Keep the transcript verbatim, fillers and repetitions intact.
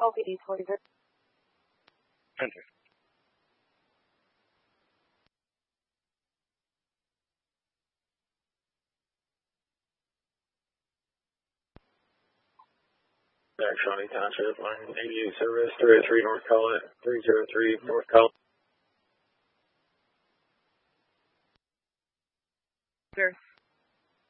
O P D forty-six. Enter. Back Shawnee Township, line eighty-eight service, three oh three North Collin, three oh three North Collin. Sure.